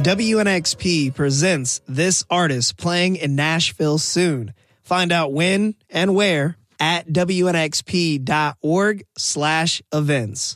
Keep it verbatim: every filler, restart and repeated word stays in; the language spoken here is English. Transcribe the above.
W N X P presents this artist playing in Nashville soon. Find out when and where at W N X P dot org slash events.